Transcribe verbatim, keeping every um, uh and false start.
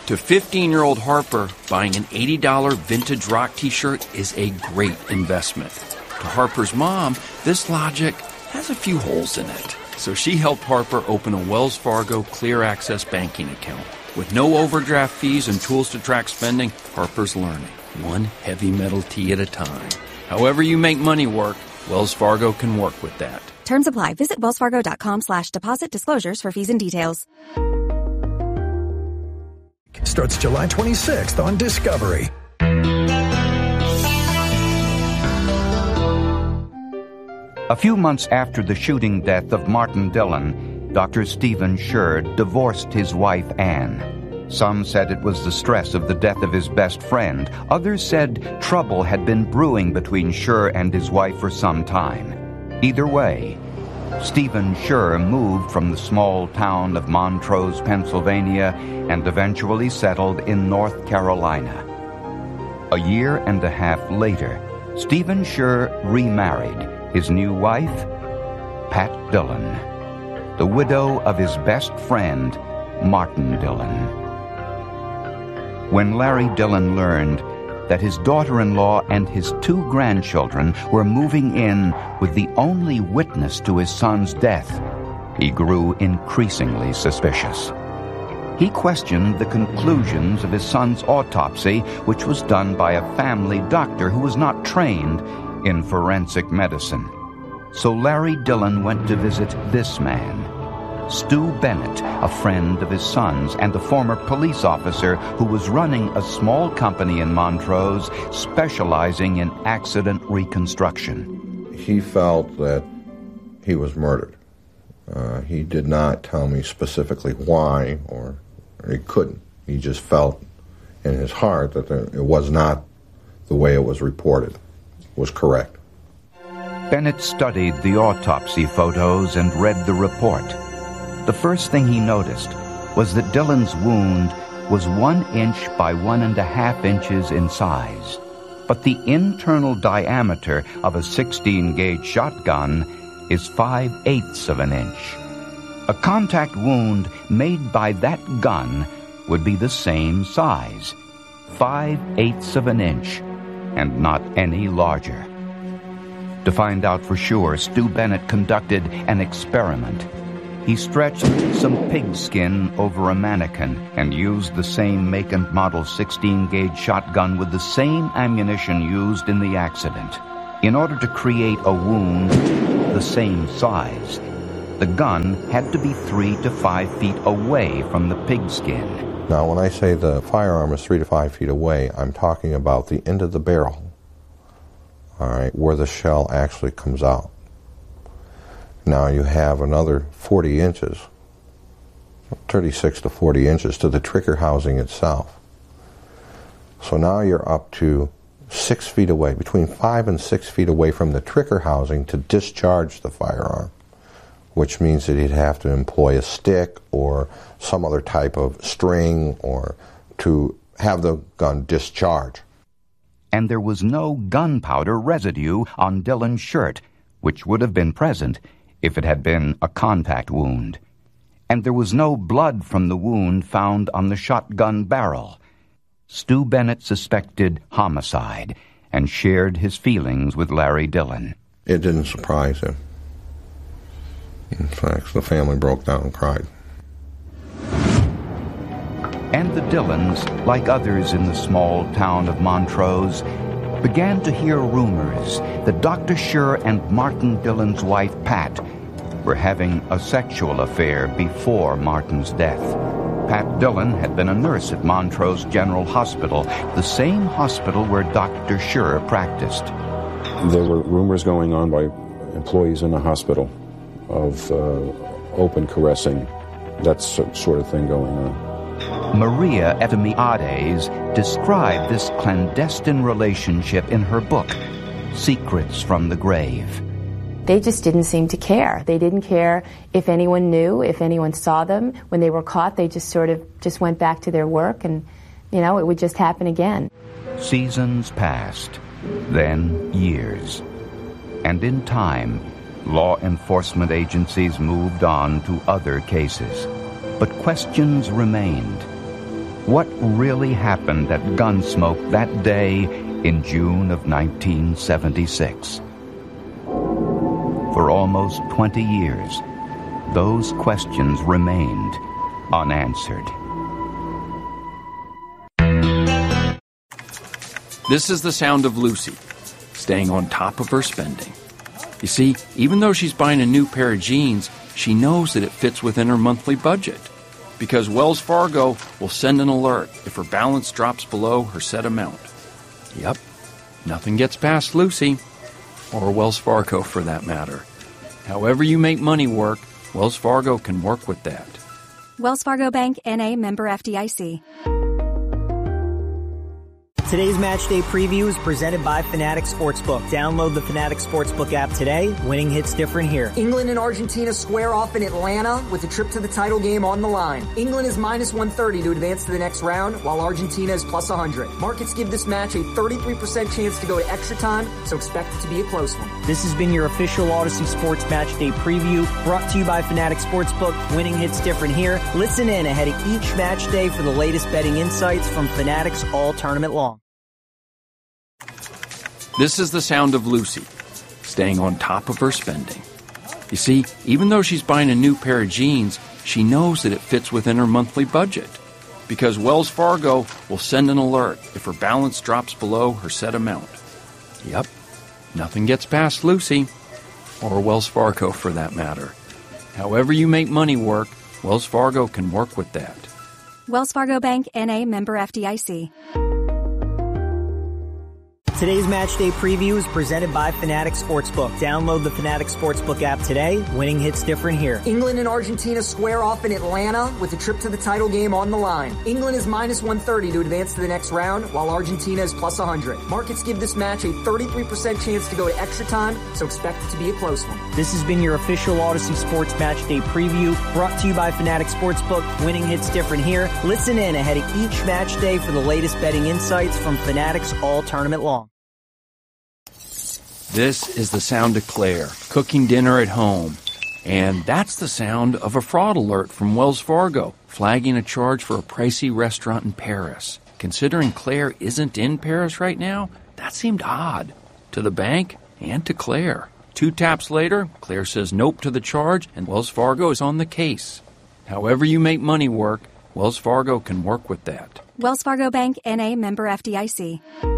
To fifteen-year-old Harper, buying an eighty dollars vintage rock t-shirt is a great investment. To Harper's mom, this logic has a few holes in it. So she helped Harper open a Wells Fargo Clear Access banking account. With no overdraft fees and tools to track spending, Harper's learning, one heavy metal tea at a time. However you make money work, Wells Fargo can work with that. Terms apply. Visit wellsfargo.com slash deposit disclosures for fees and details. Starts July twenty-sixth on Discovery. A few months after the shooting death of Martin Dillon, Doctor Stephen Scher divorced his wife Anne. Some said it was the stress of the death of his best friend. Others said trouble had been brewing between Scher and his wife for some time. Either way, Stephen Scher moved from the small town of Montrose, Pennsylvania, and eventually settled in North Carolina. A year and a half later, Stephen Scher remarried. His new wife, Pat Dillon, the widow of his best friend, Martin Dillon. When Larry Dillon learned that his daughter-in-law and his two grandchildren were moving in with the only witness to his son's death, he grew increasingly suspicious. He questioned the conclusions of his son's autopsy, which was done by a family doctor who was not trained in forensic medicine. So Larry Dillon went to visit this man, Stu Bennett, a friend of his son's and a former police officer who was running a small company in Montrose specializing in accident reconstruction. He felt that he was murdered. Uh, he did not tell me specifically why, or, or he couldn't. He just felt in his heart that there, it was not the way it was reported was correct. Bennett studied the autopsy photos and read the report. The first thing he noticed was that Dillon's wound was one inch by one and a half inches in size, but the internal diameter of a sixteen gauge shotgun is five-eighths of an inch. A contact wound made by that gun would be the same size, five-eighths of an inch, and not any larger. To find out for sure, Stu Bennett conducted an experiment. He stretched some pigskin over a mannequin and used the same make and model sixteen gauge shotgun with the same ammunition used in the accident. In order to create a wound the same size, the gun had to be three to five feet away from the pigskin. Now, when I say the firearm is three to five feet away, I'm talking about the end of the barrel, all right, where the shell actually comes out. Now you have another forty inches, thirty-six to forty inches to the trigger housing itself. So now you're up to six feet away, between five and six feet away from the trigger housing to discharge the firearm, which means that he'd have to employ a stick or some other type of string or to have the gun discharge. And there was no gunpowder residue on Dillon's shirt, which would have been present if it had been a contact wound. And there was no blood from the wound found on the shotgun barrel. Stu Bennett suspected homicide and shared his feelings with Larry Dillon. It didn't surprise him. In fact, the family broke down and cried. And the Dillons, like others in the small town of Montrose, began to hear rumors that Doctor Scher and Martin Dillon's wife, Pat, were having a sexual affair before Martin's death. Pat Dillon had been a nurse at Montrose General Hospital, the same hospital where Doctor Scher practiced. There were rumors going on by employees in the hospital of uh, open caressing, that sort of thing going on. Maria Etimiades described this clandestine relationship in her book, Secrets from the Grave. They just didn't seem to care. They didn't care if anyone knew, if anyone saw them. When they were caught, they just sort of just went back to their work and, you know, it would just happen again. Seasons passed, then years. And in time, law enforcement agencies moved on to other cases. But questions remained. What really happened at Gunsmoke that day in June of nineteen seventy-six? For almost twenty years, those questions remained unanswered. This is the sound of Lucy, staying on top of her spending. You see, even though she's buying a new pair of jeans, she knows that it fits within her monthly budget, because Wells Fargo will send an alert if her balance drops below her set amount. Yep, nothing gets past Lucy, or Wells Fargo for that matter. However you make money work, Wells Fargo can work with that. Wells Fargo Bank, N A, member F D I C. Today's Match Day Preview is presented by Fanatics Sportsbook. Download the Fanatics Sportsbook app today. Winning hits different here. England and Argentina square off in Atlanta with a trip to the title game on the line. England is minus one thirty to advance to the next round, while Argentina is plus one hundred. Markets give this match a thirty-three percent chance to go to extra time, so expect it to be a close one. This has been your official Odyssey Sports Match Day Preview, brought to you by Fanatics Sportsbook. Winning hits different here. Listen in ahead of each match day for the latest betting insights from Fanatics all tournament long. This is the sound of Lucy, staying on top of her spending. You see, even though she's buying a new pair of jeans, she knows that it fits within her monthly budget, because Wells Fargo will send an alert if her balance drops below her set amount. Yep, nothing gets past Lucy, or Wells Fargo for that matter. However you make money work, Wells Fargo can work with that. Wells Fargo Bank, N A, member F D I C. Today's Match Day Preview is presented by Fanatics Sportsbook. Download the Fanatics Sportsbook app today. Winning hits different here. England and Argentina square off in Atlanta with a trip to the title game on the line. England is minus one thirty to advance to the next round, while Argentina is plus one hundred. Markets give this match a thirty-three percent chance to go to extra time, so expect it to be a close one. This has been your official Odyssey Sports Match Day Preview, brought to you by Fanatics Sportsbook. Winning hits different here. Listen in ahead of each match day for the latest betting insights from Fanatics all tournament long. This is the sound of Claire, cooking dinner at home. And that's the sound of a fraud alert from Wells Fargo, flagging a charge for a pricey restaurant in Paris. Considering Claire isn't in Paris right now, that seemed odd to the bank and to Claire. Two taps later, Claire says nope to the charge, and Wells Fargo is on the case. However you make money work, Wells Fargo can work with that. Wells Fargo Bank, N A, member F D I C.